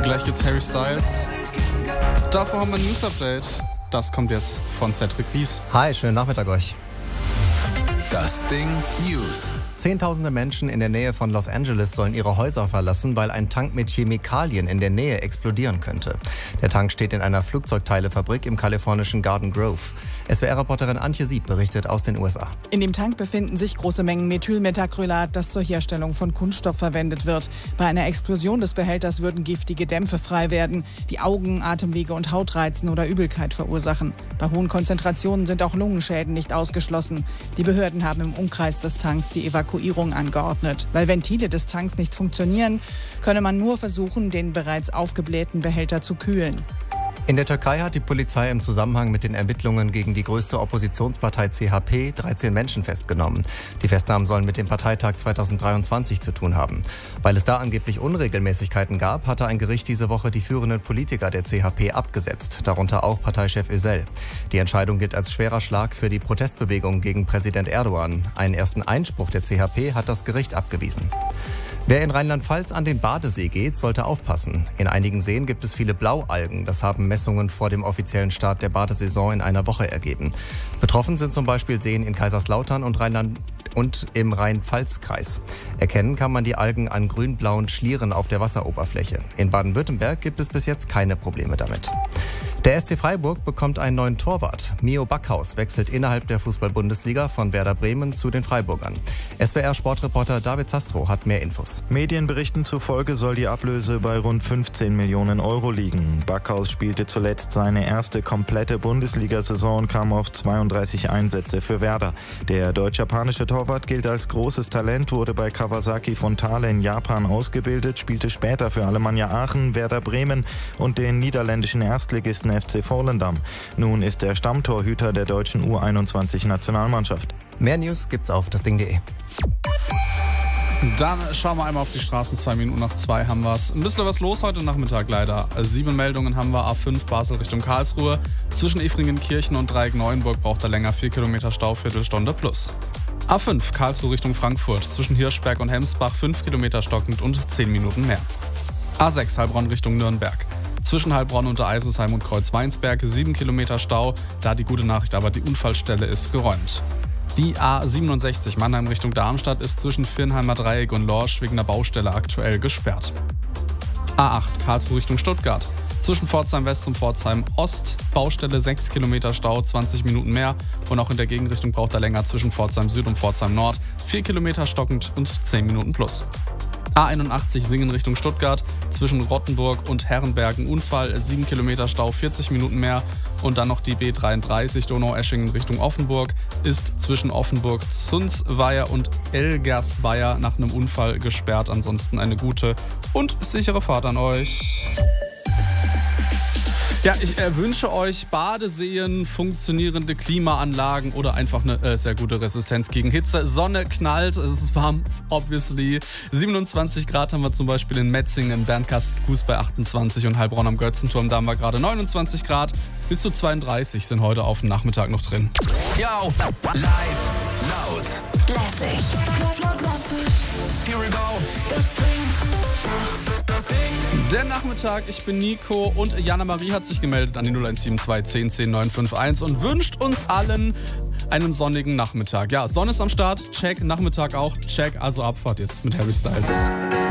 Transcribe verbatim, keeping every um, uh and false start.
Gleich gibt's Harry Styles. Davor haben wir ein News-Update. Das kommt jetzt von Cedric Bies. Hi, schönen Nachmittag euch. Das Ding News. Zehntausende Menschen in der Nähe von Los Angeles sollen ihre Häuser verlassen, weil ein Tank mit Chemikalien in der Nähe explodieren könnte. Der Tank steht in einer Flugzeugteilefabrik im kalifornischen Garden Grove. S W R-Reporterin Antje Sieb berichtet aus den U S A. In dem Tank befinden sich große Mengen Methylmethacrylat, das zur Herstellung von Kunststoff verwendet wird. Bei einer Explosion des Behälters würden giftige Dämpfe frei werden, die Augen, Atemwege und Haut reizen oder Übelkeit verursachen. Bei hohen Konzentrationen sind auch Lungenschäden nicht ausgeschlossen. Die Behörden haben im Umkreis des Tanks die Evakuierung angeordnet. Weil Ventile des Tanks nicht funktionieren, könne man nur versuchen, den bereits aufgeblähten Behälter zu kühlen. In der Türkei hat die Polizei im Zusammenhang mit den Ermittlungen gegen die größte Oppositionspartei C H P dreizehn Menschen festgenommen. Die Festnahmen sollen mit dem Parteitag zweitausenddreiundzwanzig zu tun haben. Weil es da angeblich Unregelmäßigkeiten gab, hatte ein Gericht diese Woche die führenden Politiker der C H P abgesetzt, darunter auch Parteichef Özel. Die Entscheidung gilt als schwerer Schlag für die Protestbewegung gegen Präsident Erdogan. Einen ersten Einspruch der C H P hat das Gericht abgewiesen. Wer in Rheinland-Pfalz an den Badesee geht, sollte aufpassen. In einigen Seen gibt es viele Blaualgen. Das haben Messungen vor dem offiziellen Start der Badesaison in einer Woche ergeben. Betroffen sind zum Beispiel Seen in Kaiserslautern und Rheinland und im Rhein-Pfalz-Kreis. Erkennen kann man die Algen an grün-blauen Schlieren auf der Wasseroberfläche. In Baden-Württemberg gibt es bis jetzt keine Probleme damit. Der S C Freiburg bekommt einen neuen Torwart. Mio Backhaus wechselt innerhalb der Fußball-Bundesliga von Werder Bremen zu den Freiburgern. S W R-Sportreporter David Zastro hat mehr Infos. Medienberichten zufolge soll die Ablöse bei rund fünfzehn Millionen Euro liegen. Backhaus spielte zuletzt seine erste komplette Bundesliga-Saison und kam auf zweiunddreißig Einsätze für Werder. Der deutsch-japanische Torwart gilt als großes Talent, wurde bei Kawasaki Frontale in Japan ausgebildet, spielte später für Alemannia Aachen, Werder Bremen und den niederländischen Erstligisten F C Volendam. Nun ist er Stammtorhüter der deutschen U einundzwanzig-Nationalmannschaft. Mehr News gibt's auf dasding punkt de. Dann schauen wir einmal auf die Straßen. Zwei Minuten nach zwei haben wir es. Ein bisschen was los heute Nachmittag leider. Sieben Meldungen haben wir. A fünf Basel Richtung Karlsruhe. Zwischen Ifringen-Kirchen und Dreieck-Neuenburg braucht er länger. Vier Kilometer Stau, Viertelstunde plus. A fünf Karlsruhe Richtung Frankfurt. Zwischen Hirschberg und Hemsbach fünf Kilometer stockend und zehn Minuten mehr. A sechs Heilbronn Richtung Nürnberg. Zwischen Heilbronn und Eiselsheim und Kreuzweinsberg sieben Kilometer Stau. Da die gute Nachricht, aber die Unfallstelle ist geräumt. Die A siebenundsechzig Mannheim Richtung Darmstadt ist zwischen Viernheimer Dreieck und Lorsch wegen der Baustelle aktuell gesperrt. A acht Karlsruhe Richtung Stuttgart. Zwischen Pforzheim West und Pforzheim Ost. Baustelle sechs Kilometer Stau, zwanzig Minuten mehr. Und auch in der Gegenrichtung braucht er länger zwischen Pforzheim Süd und Pforzheim Nord. vier Kilometer stockend und zehn Minuten plus. A einundachtzig Singen Richtung Stuttgart, zwischen Rottenburg und Herrenbergen Unfall, sieben Kilometer Stau, vierzig Minuten mehr. Und dann noch die B dreiunddreißig Donaueschingen Richtung Offenburg, ist zwischen Offenburg, Zunzweier und Elgersweier nach einem Unfall gesperrt. Ansonsten eine gute und sichere Fahrt an euch. Ja, ich äh, wünsche euch Badeseen, funktionierende Klimaanlagen oder einfach eine äh, sehr gute Resistenz gegen Hitze. Sonne knallt, es ist warm, obviously. siebenundzwanzig Grad haben wir zum Beispiel in Metzingen, Bernkastel-Kues bei achtundzwanzig und Heilbronn am Götzenturm, da haben wir gerade neunundzwanzig Grad. Bis zu zweiunddreißig sind heute auf den Nachmittag noch drin. Yo, live, laut, lässig, laut, laut, lässig. Here we go. Das Ding. Das Ding. Der Nachmittag, ich bin Nico und Jana Marie hat sich gemeldet an die null eins sieben zwei zehn zehn neun fünf eins und wünscht uns allen einen sonnigen Nachmittag. Ja, Sonne ist am Start, check, Nachmittag auch, check, also Abfahrt jetzt mit Harry Styles.